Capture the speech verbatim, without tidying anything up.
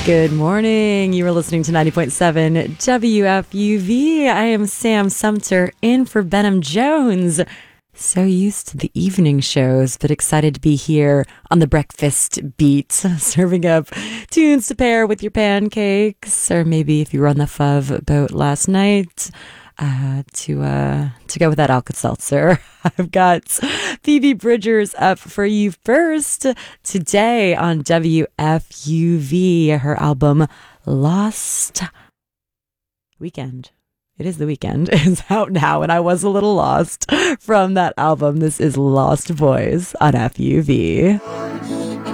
Good morning. You are listening to ninety point seven W F U V. I am Sam Sumter in for Benham Jones. So used to the evening shows, but excited to be here on the breakfast beat, serving up tunes to pair with your pancakes, or maybe if you were on the F U V boat last night, uh, to uh, to go with that Alka-Seltzer. I've got Phoebe Bridgers up for you first today on W F U V. Her album Lost Weekend. It is the weekend. It's out now, and I was a little lost from that album. This is Lost Boys on F U V.